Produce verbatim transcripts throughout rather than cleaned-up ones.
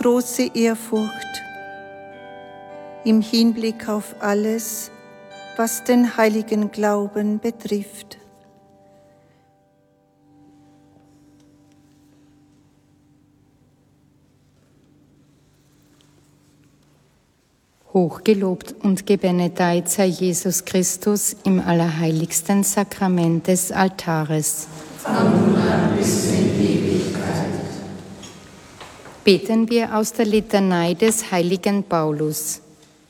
große Ehrfurcht im Hinblick auf alles, was den heiligen Glauben betrifft. Hochgelobt und gebenedeit sei Jesus Christus im allerheiligsten Sakrament des Altares. Von nun an bis in Ewigkeit. Beten wir aus der Litanei des heiligen Paulus.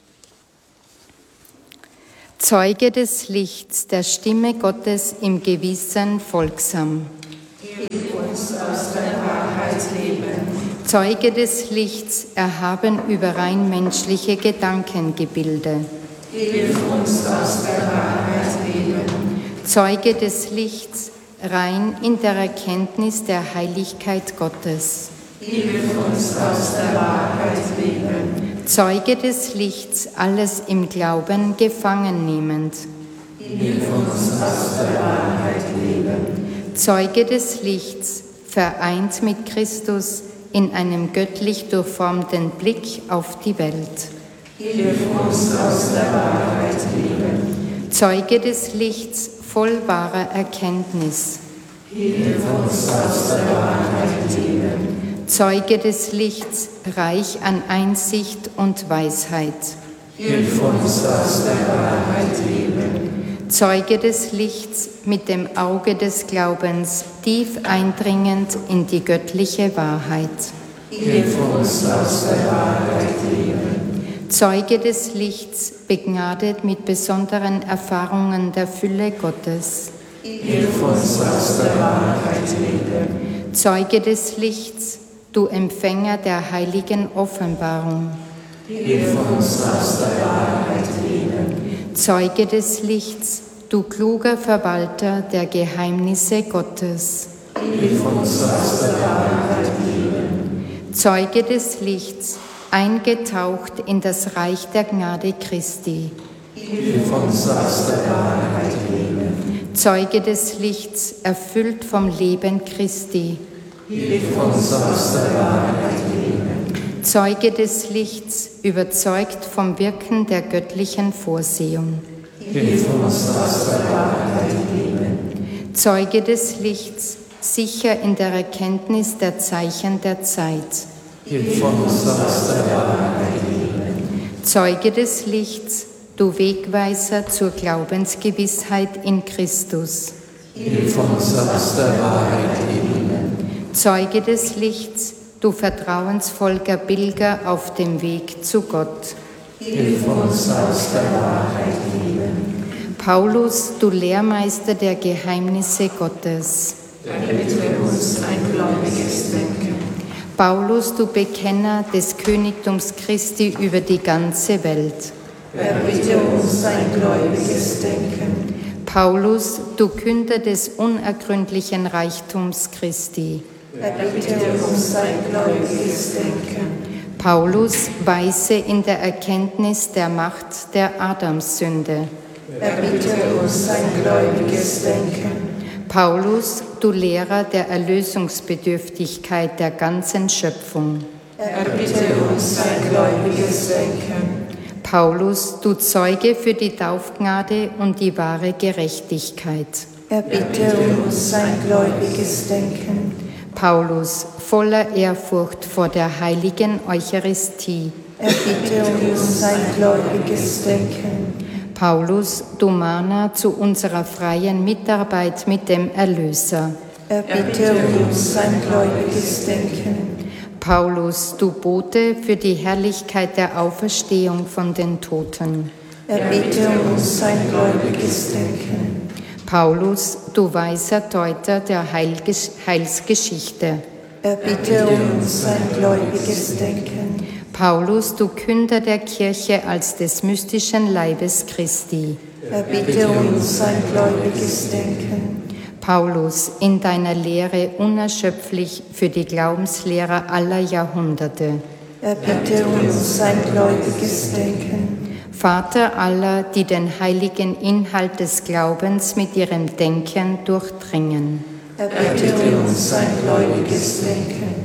Zeuge des Lichts, der Stimme Gottes im Gewissen folgsam. Hilf uns aus der Wahrheit leben. Zeuge des Lichts, erhaben über rein menschliche Gedankengebilde. Hilf uns aus der Wahrheit leben. Zeuge des Lichts, rein in der Erkenntnis der Heiligkeit Gottes. Hilf uns aus der Wahrheit leben. Zeuge des Lichts, alles im Glauben gefangen nehmend. Hilf uns aus der Wahrheit leben. Zeuge des Lichts, vereint mit Christus in einem göttlich durchformten Blick auf die Welt. Hilf uns aus der Wahrheit leben. Zeuge des Lichts, voll wahrer Erkenntnis. Hilf uns aus der Wahrheit leben. Zeuge des Lichts, reich an Einsicht und Weisheit. Hilf uns aus der Wahrheit leben. Zeuge des Lichts, mit dem Auge des Glaubens tief eindringend in die göttliche Wahrheit. Hilf uns aus der Wahrheit leben. Zeuge des Lichts, begnadet mit besonderen Erfahrungen der Fülle Gottes. Hilf uns aus der Wahrheit leben. Zeuge des Lichts, du Empfänger der heiligen Offenbarung. Hilf uns aus der Wahrheit leben. Zeuge des Lichts, du kluger Verwalter der Geheimnisse Gottes. Hilf uns aus der Wahrheit leben. Zeuge des Lichts, eingetaucht in das Reich der Gnade Christi. Hilf uns aus der Wahrheit leben. Zeuge des Lichts, erfüllt vom Leben Christi. Hilf uns aus der Wahrheit leben. Zeuge des Lichts, überzeugt vom Wirken der göttlichen Vorsehung. Hilf uns aus der Wahrheit leben. Zeuge des Lichts, sicher in der Erkenntnis der Zeichen der Zeit. Hilf uns aus der Wahrheit leben. Zeuge des Lichts, du Wegweiser zur Glaubensgewissheit in Christus. Hilf uns aus der Wahrheit leben. Zeuge des Lichts, du vertrauensvoller Pilger auf dem Weg zu Gott. Hilf uns aus der Wahrheit leben. Paulus, du Lehrmeister der Geheimnisse Gottes. Erbitte uns ein gläubiges Denken. Paulus, du Bekenner des Königtums Christi über die ganze Welt. Erbitte uns ein gläubiges Denken. Paulus, du Künder des unergründlichen Reichtums Christi. Erbitte uns ein gläubiges Denken. Paulus, Weise in der Erkenntnis der Macht der Adamssünde. Erbitte uns ein gläubiges Denken. Paulus, du Lehrer der Erlösungsbedürftigkeit der ganzen Schöpfung. Erbitte uns ein gläubiges Denken. Paulus, du Zeuge für die Taufgnade und die wahre Gerechtigkeit. Erbitte uns ein gläubiges Denken. Paulus, voller Ehrfurcht vor der heiligen Eucharistie. Erbitte uns ein gläubiges Denken. Paulus, du Mahner zu unserer freien Mitarbeit mit dem Erlöser. Erbitte uns ein gläubiges Denken. Paulus, du Bote für die Herrlichkeit der Auferstehung von den Toten. Erbitte uns ein gläubiges Denken. Paulus, du weiser Deuter der Heilges- Heilsgeschichte. Erbitte uns ein gläubiges Denken. Paulus, du Künder der Kirche als des mystischen Leibes Christi. Erbitte uns ein gläubiges Denken. Paulus, in deiner Lehre unerschöpflich für die Glaubenslehrer aller Jahrhunderte. Erbitte uns ein gläubiges Denken. Vater aller, die den heiligen Inhalt des Glaubens mit ihrem Denken durchdringen. Erbitte uns ein gläubiges Denken.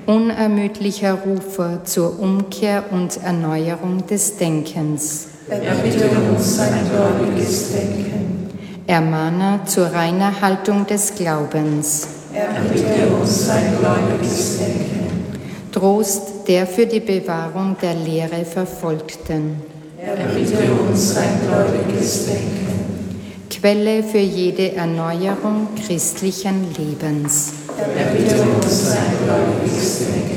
unermüdlicher Rufer zur Umkehr und Erneuerung des Denkens. Erbitte uns sein gläubiges Denken. Ermahner zur reiner Haltung des Glaubens. Erbitte uns sein gläubiges Denken. Trost der für die Bewahrung der Lehre Verfolgten. Erbitte uns sein gläubiges Denken. Quelle für jede Erneuerung christlichen Lebens. Erbitte uns sein gläubiges Denken.